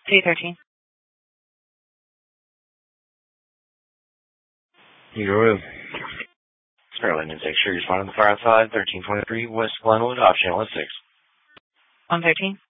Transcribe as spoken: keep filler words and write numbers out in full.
three thirteen. Eagle Sterling, and take sure you respond to the fire outside, thirteen twenty-three West Glenwood, option one six. one thirteen.